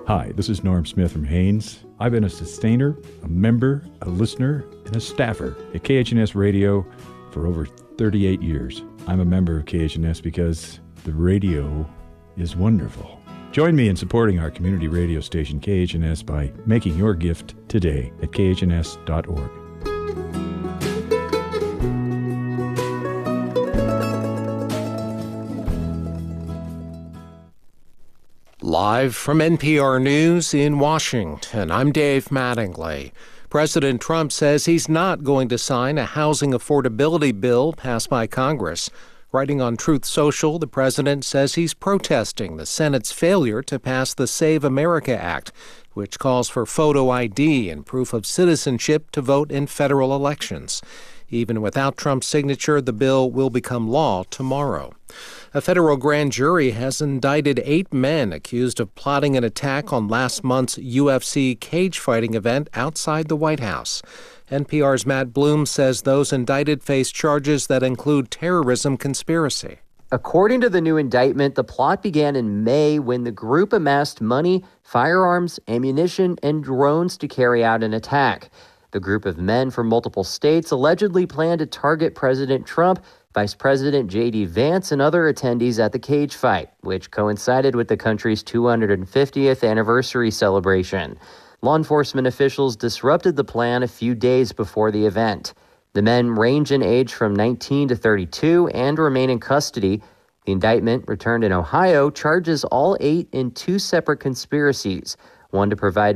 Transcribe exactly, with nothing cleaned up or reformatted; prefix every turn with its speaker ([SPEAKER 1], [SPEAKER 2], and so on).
[SPEAKER 1] Hi, this is Norm Smith from Haines. I've been a sustainer, a member, a listener, and a staffer at K H N S Radio for over thirty-eight years. I'm a member of K H N S because the radio is wonderful. Join me in supporting our community radio station K H N S by making your gift today at K H N S dot org.
[SPEAKER 2] Live from N P R News in Washington, I'm Dave Mattingly. President Trump says he's not going to sign a housing affordability bill passed by Congress. Writing on Truth Social, the president says he's protesting the Senate's failure to pass the Save America Act, which calls for photo I D and proof of citizenship to vote in federal elections. Even without Trump's signature, the bill will become law tomorrow. A federal grand jury has indicted eight men accused of plotting an attack on last month's U F C cage fighting event outside the White House. N P R's Matt Bloom says those indicted face charges that include terrorism conspiracy.
[SPEAKER 3] According to the new indictment, the plot began in May when the group amassed money, firearms, ammunition, and drones to carry out an attack. The group of men from multiple states allegedly planned to target President Trump, Vice President J D Vance, and other attendees at the cage fight, which coincided with the country's two hundred fiftieth anniversary celebration. Law enforcement officials disrupted the plan a few days before the event. The men range in age from nineteen to thirty-two and remain in custody. The indictment, returned in Ohio, charges all eight in two separate conspiracies, one to provide